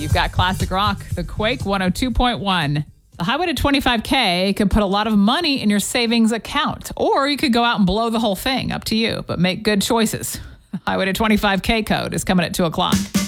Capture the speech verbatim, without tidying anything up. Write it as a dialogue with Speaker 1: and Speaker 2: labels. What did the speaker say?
Speaker 1: You've got classic rock, the Quake one oh two point one. The Highway to twenty-five K could put a lot of money in your savings account, or you could go out and blow the whole thing. Up to you, but make good choices. The Highway to twenty-five K code is coming at two o'clock.